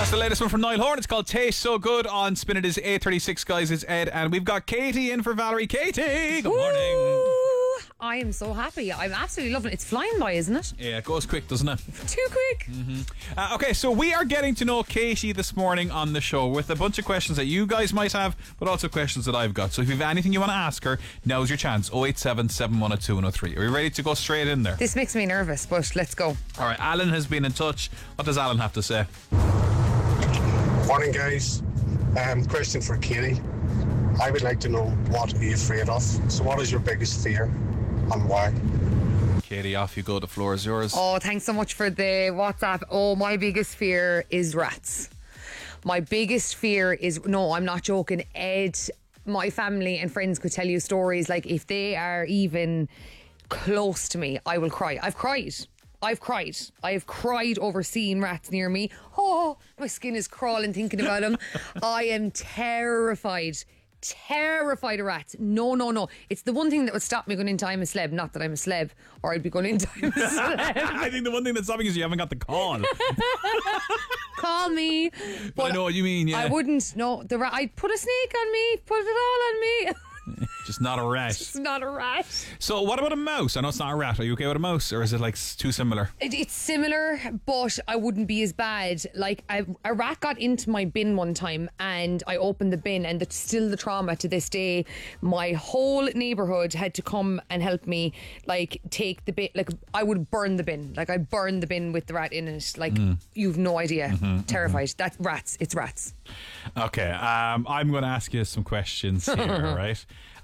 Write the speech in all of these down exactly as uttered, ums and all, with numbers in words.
That's the latest one from Niall Horan. It's called Taste So Good on Spin. It is eight thirty-six, guys. It's Ed, and we've got Katie in for Valerie. Katie, good morning. Ooh, I am so happy. I'm absolutely loving it. It's flying by, isn't it? Yeah, it goes quick, doesn't it? Too quick. Mm-hmm. Uh, okay, so we are getting to know Katie this morning on the show with a bunch of questions that you guys might have, but also questions that I've got. So if you have anything you want to ask her, now's your chance. oh eight seven, seven one oh two, one oh three. Are you ready to go straight in there? This makes me nervous, but let's go. All right, Alan has been in touch. What does Alan have to say? Morning, guys. Um, question for Katie. I would like to know, what are you afraid of? So what is your biggest fear and why? Katie, off you go. The floor is yours. Oh, thanks so much for the WhatsApp. Oh, my biggest fear is rats. My biggest fear is, no, I'm not joking, Ed, my family and friends could tell you stories, like if they are even close to me, I will cry. I've cried. I've cried. I've cried over seeing rats near me. Oh, my skin is crawling thinking about them. I am terrified. Terrified of rats. No, no, no. It's the one thing that would stop me going into I'm a Celeb. Not that I'm a celeb, or I'd be going into I'm a Celeb. I think the one thing that's stopping is you haven't got the call. Call me. But, but I know what you mean, yeah. I wouldn't. No, the ra- I'd put a snake on me. Put it all on me. Just not a rat. It's not a rat. So what about a mouse? I know it's not a rat. Are you okay with a mouse, or is it like too similar? It, it's similar, but I wouldn't be as bad. Like I, a rat got into my bin one time, and I opened the bin, and it's still the trauma to this day. My whole neighbourhood had to come and help me, like take the bin. Like I would burn the bin. Like I burned the bin with the rat in it. Like mm. you've no idea. Mm-hmm, Terrified. Mm-hmm. That's rats. It's rats. Okay, um, I'm going to ask you some questions here, right?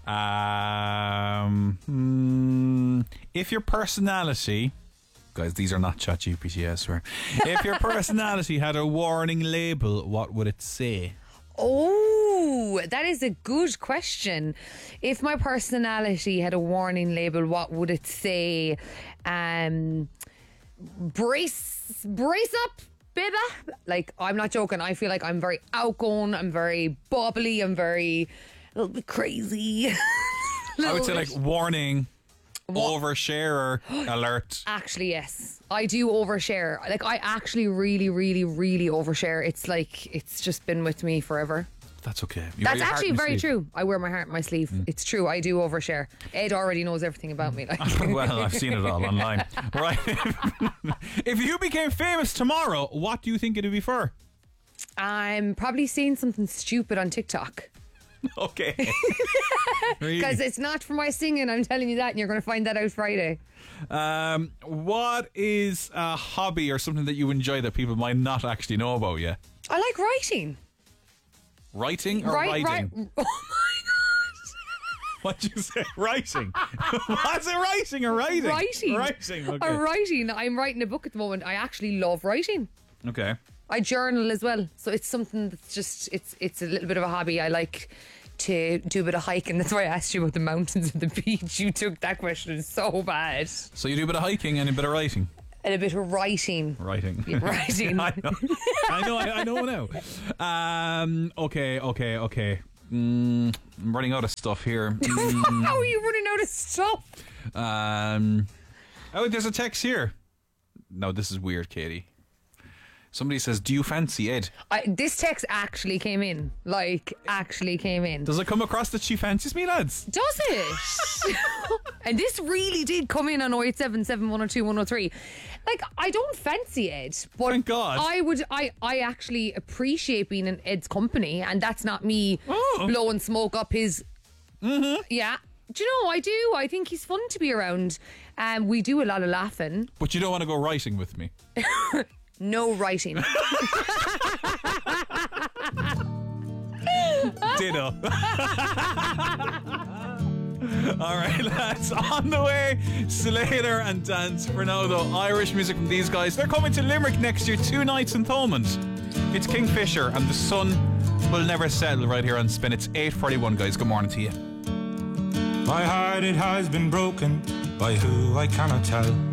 Um, hmm, if your personality, guys, these are not ChatGPT, I swear. If your personality had a warning label, what would it say? Oh, that is a good question. If my personality had a warning label, what would it say? Um, brace, brace up. Baby, like I'm not joking. I feel like I'm very outgoing. I'm very bubbly. I'm very a little bit crazy. I would say like warning, what? Oversharer alert. Actually, yes, I do overshare. Like I actually really, really, really overshare. It's like it's just been with me forever. That's okay. You That's actually very true. I wear my heart in my sleeve. Mm. It's true. I do overshare. Ed already knows everything about me. Like. Well, I've seen it all online. Right. If you became famous tomorrow, what do you think it'd be for? I'm probably seeing something stupid on TikTok. Okay. Because really? It's not for my singing, I'm telling you that, and you're going to find that out Friday. Um, what is a hobby or something that you enjoy that people might not actually know about you? I like writing. Writing or Right, writing? right. Oh my God. What'd you say? Writing? What's it, writing or writing? Writing. Writing, okay. I'm writing. I'm writing a book at the moment. I actually love writing. Okay. I journal as well. So it's something that's just, it's it's a little bit of a hobby. I like to do a bit of hiking. That's why I asked you about the mountains and the beach. You took that question so bad. So you do a bit of hiking and a bit of writing? And a bit of writing. Writing. Yeah, writing. I know. I know, I, I know now. Um, okay, okay, okay. Mm, I'm running out of stuff here. Mm. How are you running out of stuff? Um, oh, there's a text here. No, this is weird, Katie. Somebody says, do you fancy Ed? I, this text actually came in. Like, actually came in. Does it come across that she fancies me, lads? Does it? And this really did come in on oh eight seven, seven one oh two, one oh three. Like, I don't fancy Ed. But Thank God. I would, I, I actually appreciate being in Ed's company, and that's not me oh. blowing smoke up his... Mm-hmm. Yeah. Do you know, I do. I think he's fun to be around. Um, we do a lot of laughing. But you don't want to go writing with me? No writing. Ditto. All right, lads, on the way, Slater and Dance. For now, though, Irish music from these guys. They're coming to Limerick next year, two nights in Thomond. It's Kingfisher and the sun will never settle right here on Spin. It's eight forty-one, guys. Good morning to you. My heart, it has been broken by who I cannot tell.